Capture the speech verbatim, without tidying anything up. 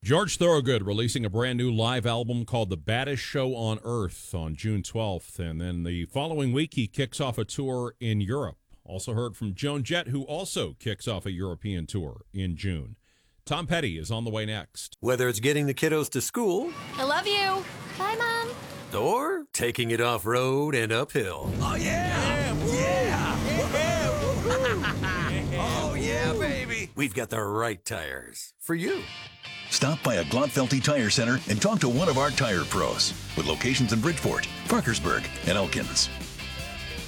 George Thorogood releasing a brand new live album called The Baddest Show on Earth on June twelfth. And then the following week, he kicks off a tour in Europe. Also heard from Joan Jett, who also kicks off a European tour in June. Tom Petty is on the way next. Whether it's getting the kiddos to school, I love you. Bye, Mom. or taking it off-road and uphill. Oh, yeah! Yeah! Yeah! Oh, yeah, baby! We've got the right tires for you. Stop by a Glotfelty Tire Center and talk to one of our tire pros with locations in Bridgeport, Parkersburg, and Elkins.